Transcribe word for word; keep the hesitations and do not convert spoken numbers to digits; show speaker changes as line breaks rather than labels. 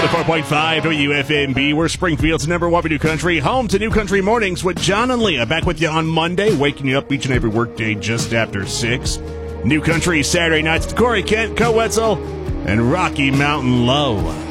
four point five W F M B. We're Springfield's number one for New Country, home to New Country Mornings with John and Leah. Back with you on Monday, waking you up each and every workday just after six. New Country Saturday nights with Corey Kent, Co Wetzel, and Rocky Mountain Low.